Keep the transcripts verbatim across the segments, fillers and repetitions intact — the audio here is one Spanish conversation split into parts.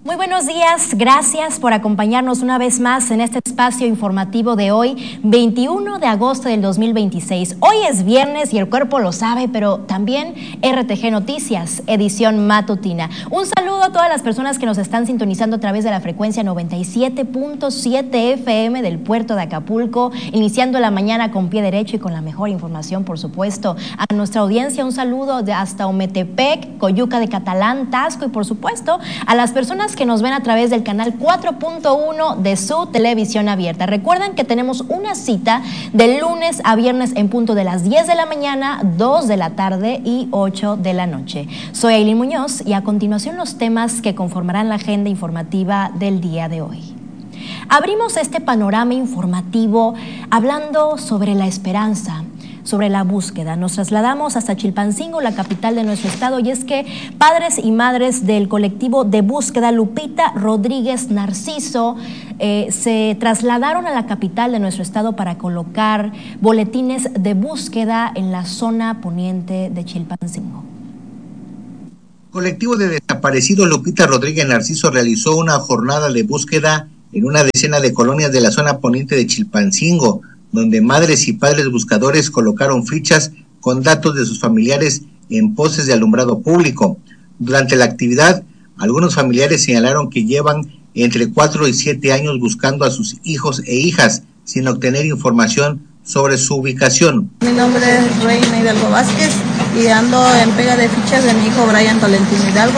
Muy buenos días, gracias por acompañarnos una vez más en este espacio informativo de hoy, veintiuno de agosto del dos mil veintiséis. Hoy es viernes y el cuerpo lo sabe, pero también R T G Noticias, edición matutina. Un saludo a todas las personas que nos están sintonizando a través de la frecuencia noventa y siete punto siete F M del puerto de Acapulco, iniciando la mañana con pie derecho y con la mejor información, por supuesto. A nuestra audiencia, un saludo de hasta Ometepec, Coyuca de Catalán, Tasco y por supuesto a las personas que nos ven a través del canal cuatro punto uno de su televisión abierta. Recuerden que tenemos una cita de lunes a viernes en punto de las diez de la mañana, dos de la tarde y ocho de la noche. Soy Ailín Muñoz y a continuación los temas que conformarán la agenda informativa del día de hoy. Abrimos este panorama informativo hablando sobre la esperanza, sobre la búsqueda. Nos trasladamos hasta Chilpancingo, la capital de nuestro estado, y es que padres y madres del colectivo de búsqueda Lupita Rodríguez Narciso eh, se trasladaron a la capital de nuestro estado para colocar boletines de búsqueda en la zona poniente de Chilpancingo. Colectivo de desaparecidos Lupita Rodríguez Narciso realizó una jornada de búsqueda en una decena de colonias de la zona poniente de Chilpancingo, donde madres y padres buscadores colocaron fichas con datos de sus familiares en postes de alumbrado público. Durante la actividad, algunos familiares señalaron que llevan entre cuatro y siete años buscando a sus hijos e hijas sin obtener información sobre su ubicación. Mi nombre es Reina Hidalgo Vázquez y ando en pega de fichas de mi hijo Brian Tolentino Hidalgo,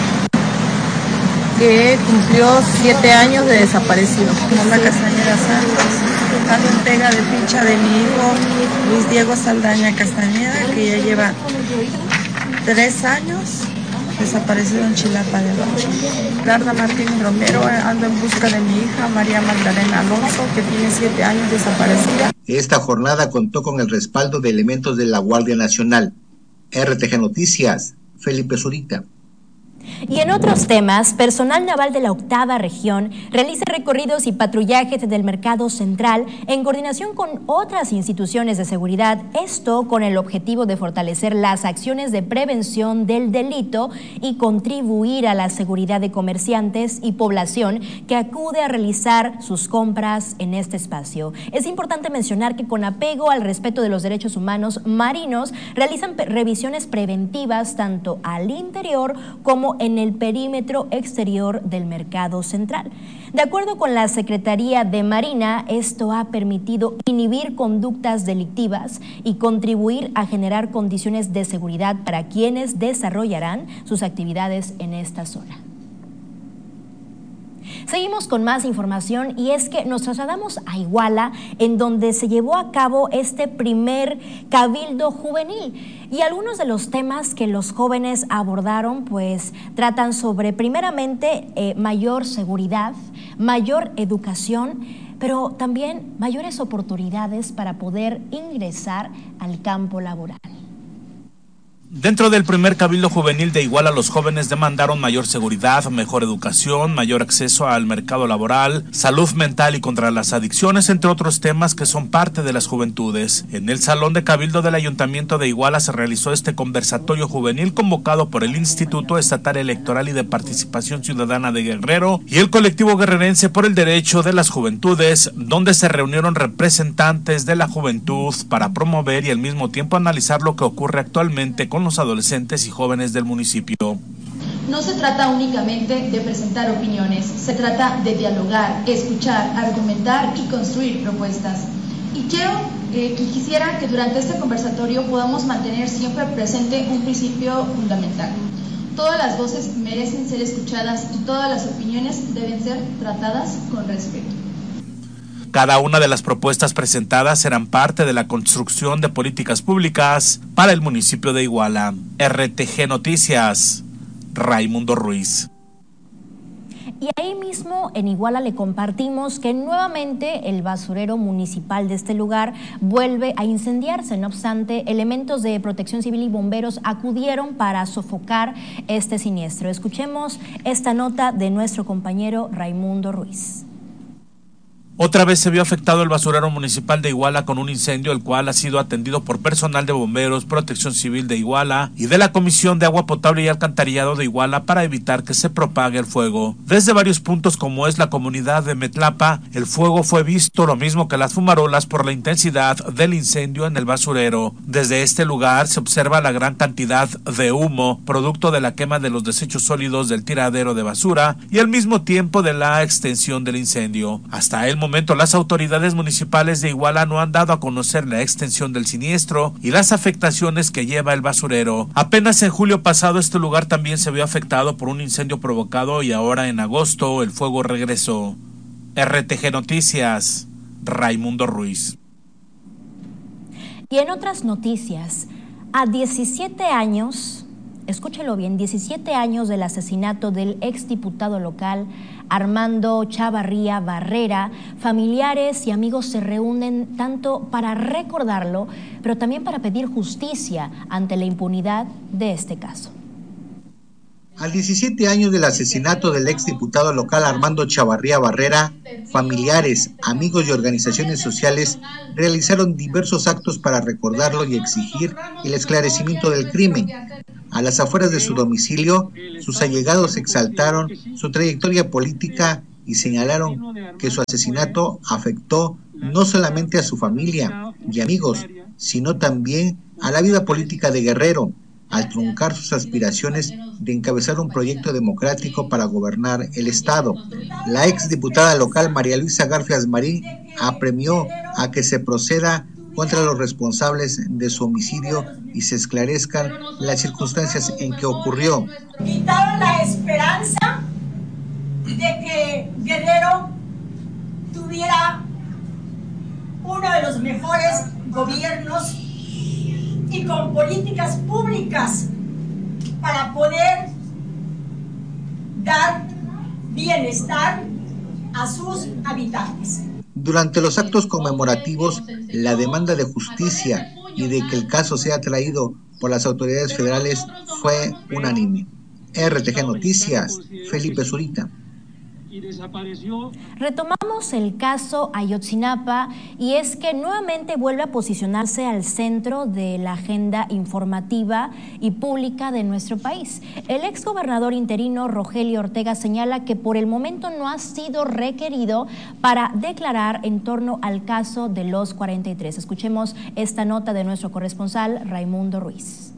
que cumplió siete años de desaparecido. Nombre Castañeda Santos. Ando en pega de ficha de mi hijo Luis Diego Saldaña Castañeda, que ya lleva tres años desaparecido en Chilapa de Bacho. Larda Martín Romero, ando en busca de mi hija María Magdalena Alonso, que tiene siete años desaparecida. Esta jornada contó con el respaldo de elementos de la Guardia Nacional. R T G Noticias, Felipe Zurita. Y en otros temas, personal naval de la octava región realiza recorridos y patrullajes desde el Mercado Central en coordinación con otras instituciones de seguridad, esto con el objetivo de fortalecer las acciones de prevención del delito y contribuir a la seguridad de comerciantes y población que acude a realizar sus compras en este espacio. Es importante mencionar que con apego al respeto de los derechos humanos, marinos realizan revisiones preventivas tanto al interior como en el perímetro exterior del Mercado Central. De acuerdo con la Secretaría de Marina, esto ha permitido inhibir conductas delictivas y contribuir a generar condiciones de seguridad para quienes desarrollarán sus actividades en esta zona. Seguimos con más información y es que nos trasladamos a Iguala, en donde se llevó a cabo este primer cabildo juvenil, y algunos de los temas que los jóvenes abordaron pues tratan sobre primeramente eh, mayor seguridad, mayor educación, pero también mayores oportunidades para poder ingresar al campo laboral. Dentro del primer cabildo juvenil de Iguala, los jóvenes demandaron mayor seguridad, mejor educación, mayor acceso al mercado laboral, salud mental y contra las adicciones, entre otros temas que son parte de las juventudes. En el Salón de Cabildo del Ayuntamiento de Iguala se realizó este conversatorio juvenil convocado por el Instituto Estatal Electoral y de Participación Ciudadana de Guerrero y el colectivo guerrerense por el derecho de las juventudes, donde se reunieron representantes de la juventud para promover y al mismo tiempo analizar lo que ocurre actualmente con los adolescentes y jóvenes del municipio. No se trata únicamente de presentar opiniones, se trata de dialogar, escuchar, argumentar y construir propuestas. Y quiero, eh, quisiera que durante este conversatorio podamos mantener siempre presente un principio fundamental. Todas las voces merecen ser escuchadas y todas las opiniones deben ser tratadas con respeto. Cada una de las propuestas presentadas serán parte de la construcción de políticas públicas para el municipio de Iguala. R T G Noticias, Raimundo Ruiz. Y ahí mismo en Iguala le compartimos que nuevamente el basurero municipal de este lugar vuelve a incendiarse. No obstante, elementos de Protección Civil y bomberos acudieron para sofocar este siniestro. Escuchemos esta nota de nuestro compañero Raimundo Ruiz. Otra vez se vio afectado el basurero municipal de Iguala con un incendio, el cual ha sido atendido por personal de bomberos, Protección Civil de Iguala y de la Comisión de Agua Potable y Alcantarillado de Iguala para evitar que se propague el fuego. Desde varios puntos como es la comunidad de Metlapa, el fuego fue visto lo mismo que las fumarolas por la intensidad del incendio en el basurero. Desde este lugar se observa la gran cantidad de humo, producto de la quema de los desechos sólidos del tiradero de basura y al mismo tiempo de la extensión del incendio. Hasta el momento momento las autoridades municipales de Iguala no han dado a conocer la extensión del siniestro y las afectaciones que lleva el basurero. Apenas en julio pasado este lugar también se vio afectado por un incendio provocado y ahora en agosto el fuego regresó. R T G Noticias, Raimundo Ruiz. Y en otras noticias, a diecisiete años, escúchelo bien, diecisiete años del asesinato del exdiputado local Armando Chavarría Barrera, familiares y amigos se reúnen tanto para recordarlo, pero también para pedir justicia ante la impunidad de este caso. Al diecisiete años del asesinato del exdiputado local Armando Chavarría Barrera, familiares, amigos y organizaciones sociales realizaron diversos actos para recordarlo y exigir el esclarecimiento del crimen. A las afueras de su domicilio, sus allegados exaltaron su trayectoria política y señalaron que su asesinato afectó no solamente a su familia y amigos, sino también a la vida política de Guerrero, al truncar sus aspiraciones de encabezar un proyecto democrático para gobernar el Estado. La exdiputada local María Luisa Garfias Marín apremió a que se proceda contra los responsables de su homicidio y se esclarezcan las circunstancias en que ocurrió. Quitaron la esperanza de que Guerrero tuviera uno de los mejores gobiernos y con políticas públicas para poder dar bienestar a sus habitantes. Durante los actos conmemorativos, la demanda de justicia y de que el caso sea traído por las autoridades federales fue unánime. R T G Noticias, Felipe Zurita. Retomamos el caso Ayotzinapa y es que nuevamente vuelve a posicionarse al centro de la agenda informativa y pública de nuestro país. El exgobernador interino Rogelio Ortega señala que por el momento no ha sido requerido para declarar en torno al caso de los cuarenta y tres. Escuchemos esta nota de nuestro corresponsal Raimundo Ruiz.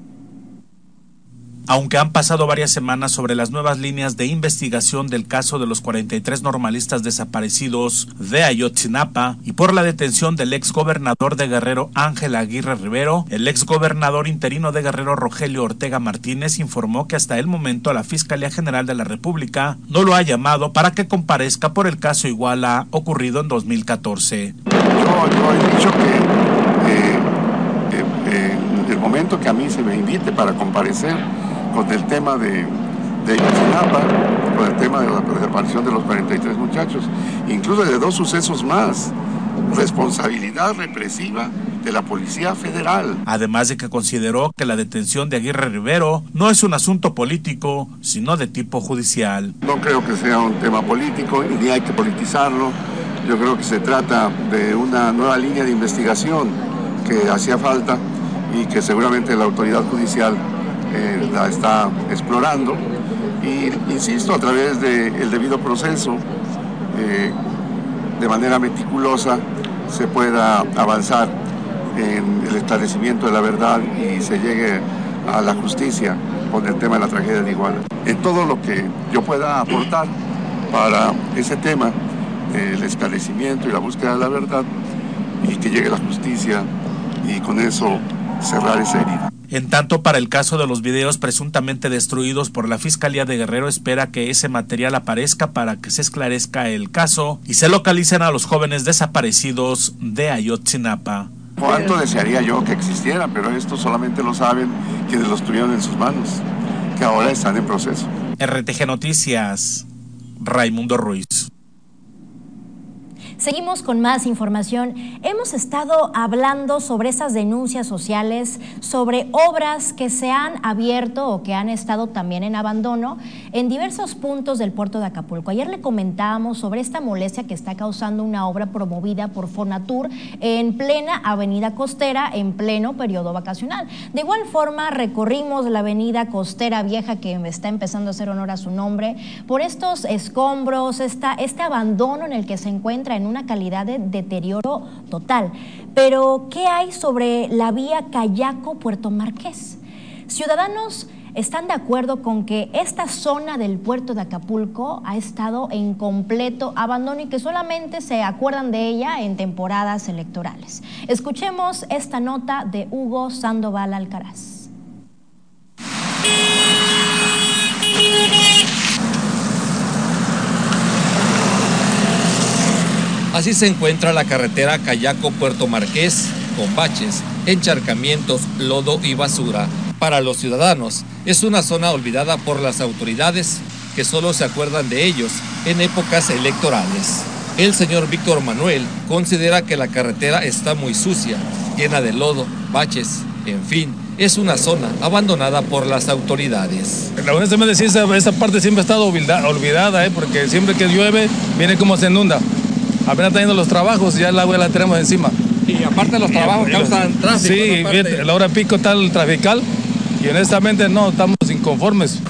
Aunque han pasado varias semanas sobre las nuevas líneas de investigación del caso de los cuarenta y tres normalistas desaparecidos de Ayotzinapa y por la detención del exgobernador de Guerrero Ángel Aguirre Rivero, el exgobernador interino de Guerrero Rogelio Ortega Martínez informó que hasta el momento la Fiscalía General de la República no lo ha llamado para que comparezca por el caso Iguala ocurrido en dos mil catorce. Yo, yo he dicho que eh, eh, eh, en el momento que a mí se me invite para comparecer con el tema de, de Ayotzinapa, con el tema de la desaparición de los cuarenta y tres muchachos, incluso de dos sucesos más, responsabilidad represiva de la Policía Federal. Además de que consideró que la detención de Aguirre Rivero no es un asunto político, sino de tipo judicial. No creo que sea un tema político, ni hay que politizarlo. Yo creo que se trata de una nueva línea de investigación que hacía falta y que seguramente la autoridad judicial Eh, la está explorando y, insisto, a través del debido proceso, eh, de manera meticulosa, se pueda avanzar en el esclarecimiento de la verdad y se llegue a la justicia con el tema de la tragedia de Iguala. En todo lo que yo pueda aportar para ese tema, eh, el esclarecimiento y la búsqueda de la verdad, y que llegue la justicia y con eso cerrar esa herida. En tanto, para el caso de los videos presuntamente destruidos por la Fiscalía de Guerrero, espera que ese material aparezca para que se esclarezca el caso y se localicen a los jóvenes desaparecidos de Ayotzinapa. Cuánto desearía yo que existiera, pero esto solamente lo saben quienes los tuvieron en sus manos, que ahora están en proceso. R T G Noticias, Raimundo Ruiz. Seguimos con más información. Hemos estado hablando sobre esas denuncias sociales, sobre obras que se han abierto o que han estado también en abandono en diversos puntos del puerto de Acapulco. Ayer le comentábamos sobre esta molestia que está causando una obra promovida por Fonatur en plena avenida costera, en pleno periodo vacacional. De igual forma, recorrimos la avenida Costera Vieja, que está empezando a hacer honor a su nombre, por estos escombros, esta, este abandono en el que se encuentra en una calidad de deterioro total. Pero, ¿qué hay sobre la vía Cayaco-Puerto Marqués? Ciudadanos están de acuerdo con que esta zona del puerto de Acapulco ha estado en completo abandono y que solamente se acuerdan de ella en temporadas electorales. Escuchemos esta nota de Hugo Sandoval Alcaraz. Así se encuentra la carretera Cayaco-Puerto Marqués, con baches, encharcamientos, lodo y basura. Para los ciudadanos, es una zona olvidada por las autoridades que solo se acuerdan de ellos en épocas electorales. El señor Víctor Manuel considera que la carretera está muy sucia, llena de lodo, baches, en fin, es una zona abandonada por las autoridades. Honestamente, sí, esa, esa parte siempre ha estado olvidada, olvidada ¿eh? porque siempre que llueve, viene como se inunda. Apenas teniendo los trabajos, ya el agua la tenemos encima. Y aparte de los trabajos y, causan tráfico. Sí, fíjate, la hora pico está el trafical y honestamente no, estamos inconformes.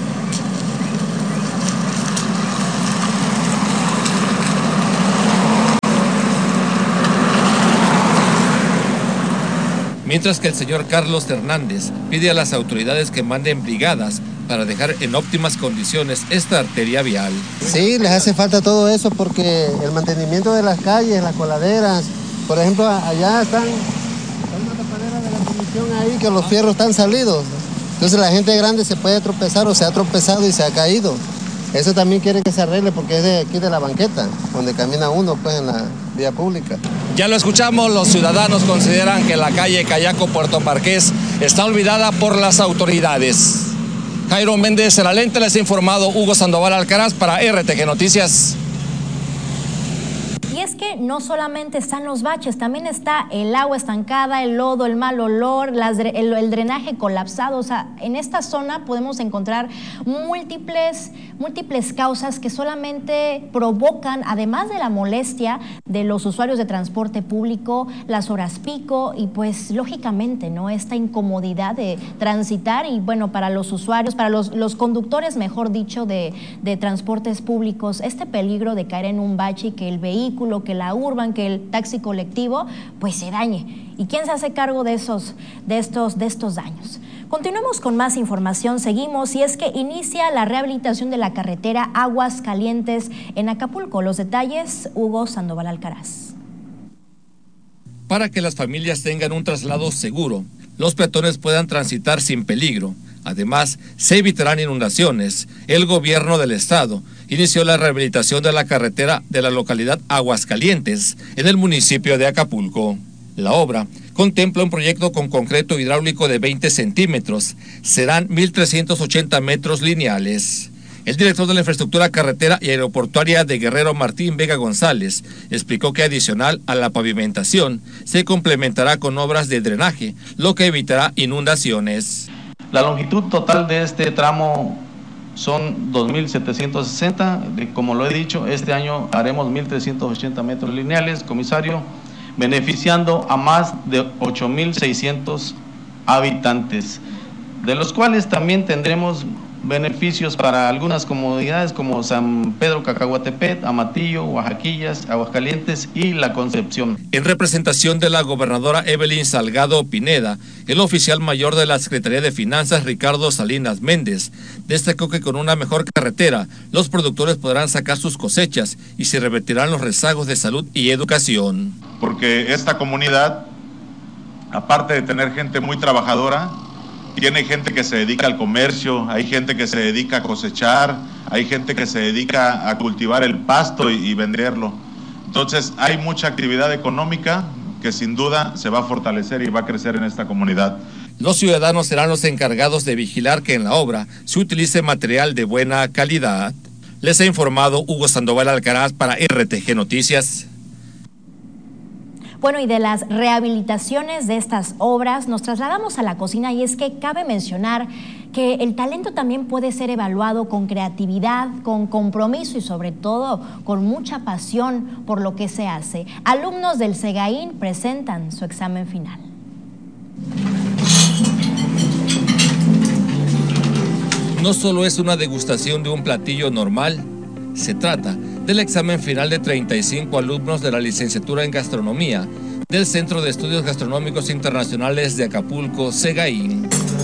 Mientras que el señor Carlos Hernández pide a las autoridades que manden brigadas para dejar en óptimas condiciones esta arteria vial. Sí, les hace falta todo eso porque el mantenimiento de las calles, las coladeras, por ejemplo, allá están, hay una tapadera de la comisión ahí que los fierros están salidos. Entonces la gente grande se puede tropezar o se ha tropezado y se ha caído. Eso también quiere que se arregle porque es de aquí de la banqueta, donde camina uno pues en la vía pública. Ya lo escuchamos, los ciudadanos consideran que la calle Cayaco-Puerto Marqués está olvidada por las autoridades. Jairo Méndez, en la lente, les ha informado Hugo Sandoval Alcaraz para R T G Noticias. Y es que no solamente están los baches, también está el agua estancada, el lodo, el mal olor, las, el, el drenaje colapsado. O sea, en esta zona podemos encontrar múltiples, múltiples causas que solamente provocan, además de la molestia de los usuarios de transporte público, las horas pico y pues lógicamente, ¿no?, esta incomodidad de transitar y bueno, para los usuarios, para los, los conductores, mejor dicho, de, de transportes públicos, este peligro de caer en un bache y que el vehículo, que la urban, que el taxi colectivo, pues se dañe. ¿Y quién se hace cargo de esos, de estos, de estos daños? Continuamos con más información, seguimos, y es que inicia la rehabilitación de la carretera Aguas Calientes en Acapulco. Los detalles, Hugo Sandoval Alcaraz. Para que las familias tengan un traslado seguro, los peatones puedan transitar sin peligro. Además, se evitarán inundaciones. El gobierno del estado inició la rehabilitación de la carretera de la localidad Aguascalientes, en el municipio de Acapulco. La obra contempla un proyecto con concreto hidráulico de veinte centímetros. Serán mil trescientos ochenta metros lineales. El director de la infraestructura carretera y aeroportuaria de Guerrero, Martín Vega González, explicó que adicional a la pavimentación, se complementará con obras de drenaje, lo que evitará inundaciones. La longitud total de este tramo son dos mil setecientos sesenta, como lo he dicho, este año haremos mil trescientos ochenta metros lineales, comisario, beneficiando a más de ocho mil seiscientos habitantes, de los cuales también tendremos beneficios para algunas comunidades como San Pedro Cacahuatepec, Amatillo, Oaxaquillas, Aguascalientes y La Concepción. En representación de la gobernadora Evelyn Salgado Pineda, el oficial mayor de la Secretaría de Finanzas, Ricardo Salinas Méndez, destacó que con una mejor carretera, los productores podrán sacar sus cosechas y se revertirán los rezagos de salud y educación. Porque esta comunidad, aparte de tener gente muy trabajadora, tiene gente que se dedica al comercio, hay gente que se dedica a cosechar, hay gente que se dedica a cultivar el pasto y, y venderlo. Entonces hay mucha actividad económica que sin duda se va a fortalecer y va a crecer en esta comunidad. Los ciudadanos serán los encargados de vigilar que en la obra se utilice material de buena calidad. Les ha informado Hugo Sandoval Alcaraz para R T G Noticias. Bueno, y de las rehabilitaciones de estas obras nos trasladamos a la cocina, y es que cabe mencionar que el talento también puede ser evaluado con creatividad, con compromiso y sobre todo con mucha pasión por lo que se hace. Alumnos del SEGAIN presentan su examen final. No solo es una degustación de un platillo normal, se trata del examen final de treinta y cinco alumnos de la licenciatura en gastronomía del Centro de Estudios Gastronómicos Internacionales de Acapulco, SEGAIN.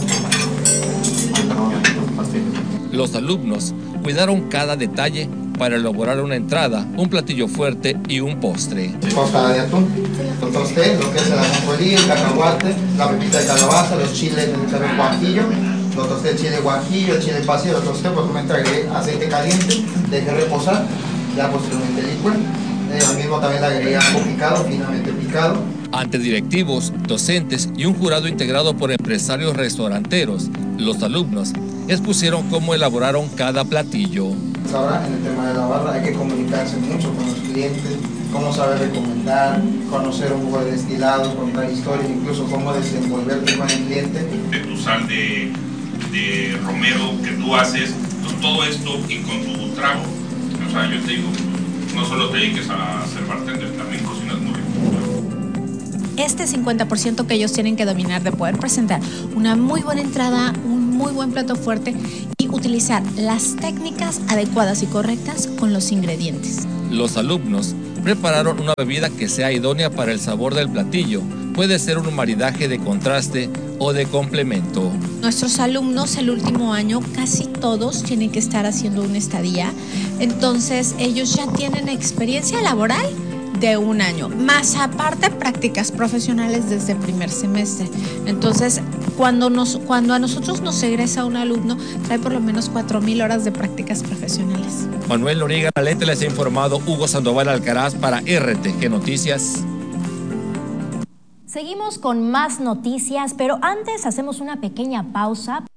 Los alumnos cuidaron cada detalle para elaborar una entrada, un platillo fuerte y un postre. Tostada de atún, lo tosté, lo que es el ajonjolí, el cacahuate, la pepita de calabaza, los chiles del guajillo, lo tosté el chile guajillo, el chile pasillo, lo tosté, pues me agregué aceite caliente, dejé reposar, ya posteriormente licué, eh, al mismo también le agregué ajo picado, finamente picado. Ante directivos, docentes y un jurado integrado por empresarios restauranteros, los alumnos expusieron cómo elaboraron cada platillo. Ahora en el tema de la barra hay que comunicarse mucho con los clientes, cómo saber recomendar, conocer un poco de destilado, contar historias, incluso cómo desenvolverte con el cliente. De tu sal de, de romero que tú haces, pues todo esto y con tu trago, o sea, yo te digo, no solo te dediques a ser bartender, también cocinas muy rico. Este cincuenta por ciento que ellos tienen que dominar de poder presentar una muy buena entrada, un muy buen plato fuerte y utilizar las técnicas adecuadas y correctas con los ingredientes. Los alumnos prepararon una bebida que sea idónea para el sabor del platillo. Puede ser un maridaje de contraste o de complemento. Nuestros alumnos el último año casi todos tienen que estar haciendo una estadía, entonces ellos ya tienen experiencia laboral de un año, más aparte prácticas profesionales desde el primer semestre. Entonces, cuando, nos, cuando a nosotros nos egresa un alumno, trae por lo menos cuatro mil horas de prácticas profesionales. Manuel Noriega Lete les ha informado. Hugo Sandoval Alcaraz para R T G Noticias. Seguimos con más noticias, pero antes hacemos una pequeña pausa.